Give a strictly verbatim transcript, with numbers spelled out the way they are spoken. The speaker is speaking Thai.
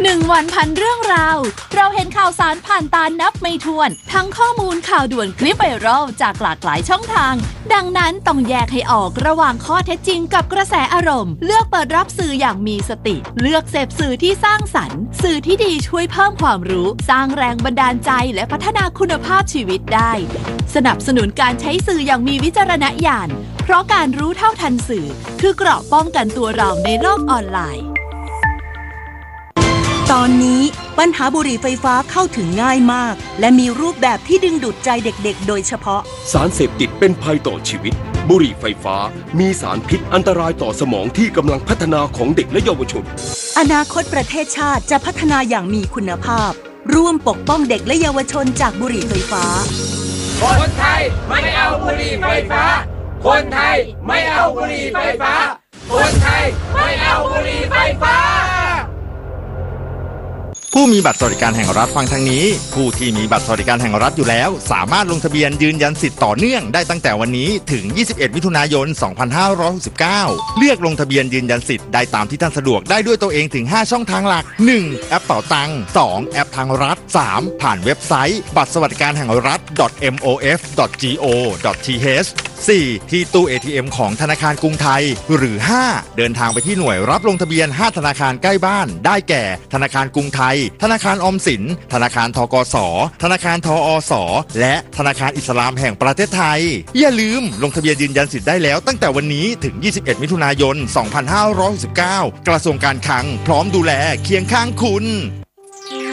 หนึ่งวันพันเรื่องราวเราเห็นข่าวสารผ่านตานับไม่ถ้วนทั้งข้อมูลข่าวด่วนคลิปไวรัลจากหลากหลายช่องทางดังนั้นต้องแยกให้ออกระหว่างข้อเท็จจริงกับกระแสอารมณ์เลือกเปิดรับสื่ออย่างมีสติเลือกเสพสื่อที่สร้างสรรค์สื่อที่ดีช่วยเพิ่มความรู้สร้างแรงบันดาลใจและพัฒนาคุณภาพชีวิตได้สนับสนุนการใช้สื่ออย่างมีวิจารณญาณเพราะการรู้เท่าทันสื่อคือเกราะป้องกันตัวเราในโลกออนไลน์ตอนนี้ปัญหาบุหรี่ไฟฟ้าเข้าถึงง่ายมากและมีรูปแบบที่ดึงดูดใจเด็กๆโดยเฉพาะสารเสพติดเป็นภัยต่อชีวิตบุหรี่ไฟฟ้ามีสารพิษอันตรายต่อสมองที่กำลังพัฒนาของเด็กและเยาวชนอนาคตประเทศชาติจะพัฒนาอย่างมีคุณภาพร่วมปกป้องเด็กและเยาวชนจากบุหรี่ไฟฟ้าคนไทยไม่เอาบุหรี่ไฟฟ้าคนไทยไม่เอาบุหรี่ไฟฟ้าคนไทยไม่เอาบุหรี่ไฟฟ้าผู้มีบัตรสวัสดิการแห่งรัฐฟังทางนี้ผู้ที่มีบัตรสวัสดิการแห่งรัฐอยู่แล้วสามารถลงทะเบียนยืนยันสิทธิ์ต่อเนื่องได้ตั้งแต่วันนี้ถึงยี่สิบเอ็ดมิถุนายนสองพันห้าร้อยหกสิบเก้าเลือกลงทะเบียนยืนยันสิทธิ์ได้ตามที่ท่านสะดวกได้ด้วยตัวเองถึงห้าช่องทางหลัก หนึ่ง แอปเป๋าตังค์ สอง แอปทางรัฐ สาม ผ่านเว็บไซต์บัตรสวัสดิการแห่งรัฐ .mof .go.th สี่ ที่ตู้ เอ ที เอ็ม ของธนาคารกรุงไทยหรือห้าเดินทางไปที่หน่วยรับลงทะเบียนห้าธนาคารใกล้บ้านได้แก่ธนาคารกรุงไทยธนาคารออมสินธนาคารธกสธนาคารทอสและธนาคารอิสลามแห่งประเทศไทยอย่าลืมลงทะเบียนยืนยันสิทธิ์ได้แล้วตั้งแต่วันนี้ถึงยี่สิบเอ็ดมิถุนายนสองพันห้าร้อยหกสิบเก้ากระทรวงการคลังพร้อมดูแลเคียงข้างคุณ